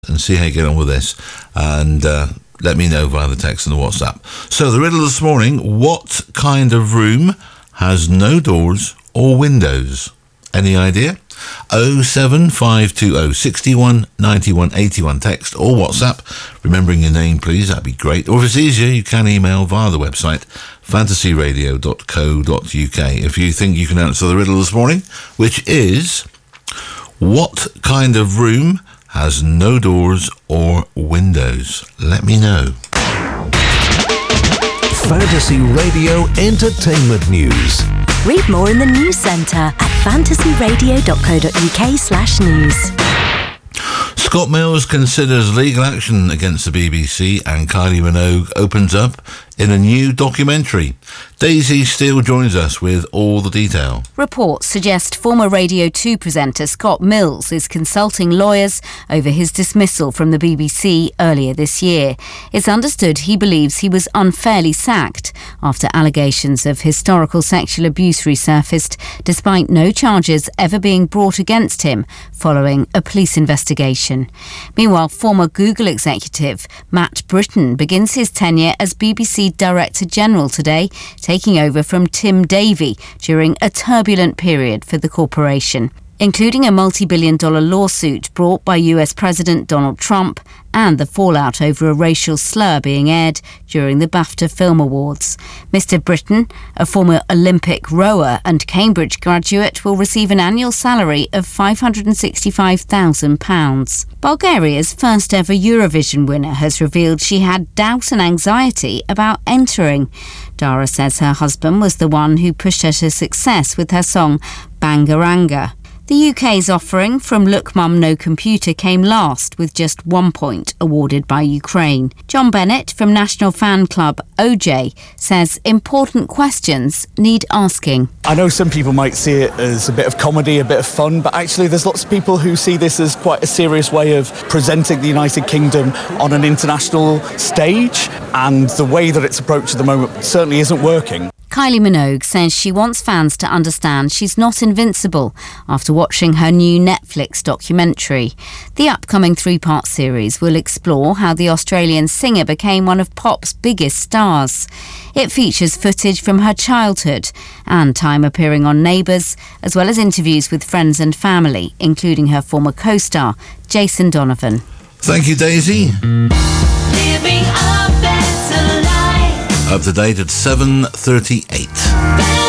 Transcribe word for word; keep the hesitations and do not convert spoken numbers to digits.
and see how you get on with this, and uh, let me know via the text and the WhatsApp. So the riddle this morning: what kind of room has no doors or windows? Any idea? oh seven five two oh six one nine one eight one, text or WhatsApp, remembering your name please, that'd be great. Or if it's easier, you can email via the website fantasy radio dot co dot uk if you think you can answer the riddle this morning, which is: what kind of room has no doors or windows? Let me know. Fantasy Radio Entertainment News. Read more in the News Centre at fantasy radio dot co dot uk slash news. Scott Mills considers legal action against the B B C, and Kylie Minogue opens up in a new documentary. Daisy Steele joins us with all the detail. Reports suggest former Radio two presenter Scott Mills is consulting lawyers over his dismissal from the B B C earlier this year. It's understood he believes he was unfairly sacked after allegations of historical sexual abuse resurfaced, despite no charges ever being brought against him following a police investigation. Meanwhile, former Google executive Matt Britton begins his tenure as B B C Director General today, taking over from Tim Davie during a turbulent period for the corporation, including a multi-billion dollar lawsuit brought by U S President Donald Trump and the fallout over a racial slur being aired during the BAFTA Film Awards. Mister Britton, a former Olympic rower and Cambridge graduate, will receive an annual salary of five hundred sixty-five thousand pounds. Bulgaria's first ever Eurovision winner has revealed she had doubt and anxiety about entering. Dara says her husband was the one who pushed her to success with her song Bangaranga. The U K's offering from Look Mum No Computer came last, with just one point awarded by Ukraine. John Bennett from National Fan Club O J says important questions need asking. I know some people might see it as a bit of comedy, a bit of fun, but actually there's lots of people who see this as quite a serious way of presenting the United Kingdom on an international stage, and the way that it's approached at the moment certainly isn't working. Kylie Minogue says she wants fans to understand she's not invincible after watching her new Netflix documentary. The upcoming three-part series will explore how the Australian singer became one of pop's biggest stars. It features footage from her childhood and time appearing on Neighbours, as well as interviews with friends and family, including her former co-star, Jason Donovan. Thank you, Daisy. Living a better life. Up to date at seven thirty-eight.